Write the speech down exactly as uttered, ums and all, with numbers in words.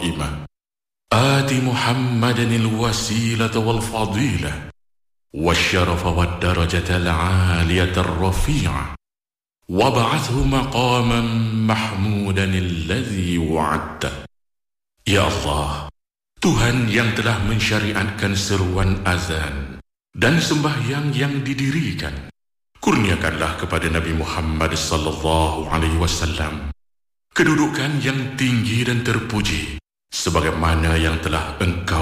qa'imah. Ati Muhammadan al-wasilata wal-fadilah والشرف والدرجة العالية الرفيعة وابعثه مقاما محمودا الذي وعدته. Ya Allah, Tuhan yang telah mensyariatkan seruan azan dan sembahyang yang didirikan, kurniakanlah kepada Nabi Muhammad sallallahu alaihi wasallam kedudukan yang tinggi dan terpuji sebagaimana yang telah Engkau